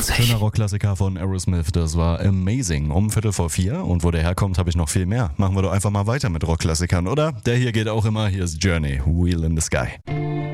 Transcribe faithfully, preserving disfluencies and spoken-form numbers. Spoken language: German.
großartig. Schöner Rockklassiker von Aerosmith, das war Amazing. Um Viertel vor vier und wo der herkommt, habe ich noch viel mehr. Machen wir doch einfach mal weiter mit Rockklassikern, oder? Der hier geht auch immer, hier ist Journey, Wheel in the Sky.